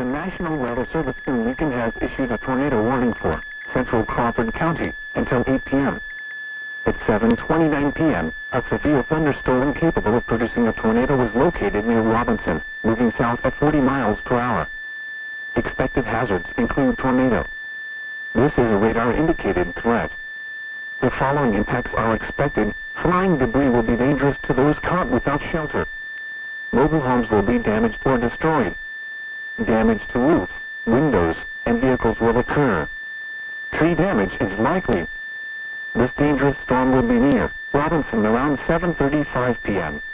The National Weather Service in Lincoln has issued a tornado warning for central Crawford County until 8 p.m. At 7:29 p.m., a severe thunderstorm capable of producing a tornado was located near Robinson, moving south at 40 miles per hour. Expected hazards include tornado. This is a radar-indicated threat. The following impacts are expected. Flying debris will be dangerous to those caught without shelter. Mobile homes will be damaged or destroyed. Damage to roofs, windows, and vehicles will occur. Tree damage is likely. This dangerous storm will be near Robinson around 7:35 p.m.